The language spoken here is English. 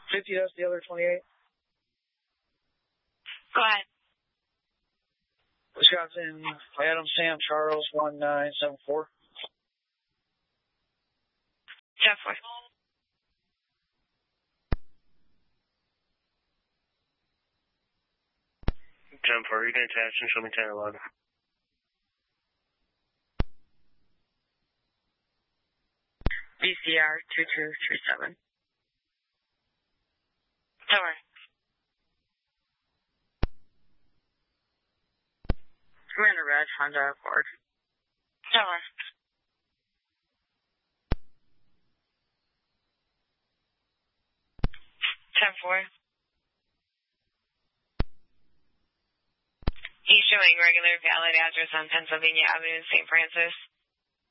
50, that's the other 28. Go ahead. Wisconsin, Adam Sam Charles 1974. 10-4. You can attach and show me 10-11. VCR 2237. Tower. Commander Red, Honda Accord. Tower. Four. He's showing regular valid address on Pennsylvania Avenue, St. Francis.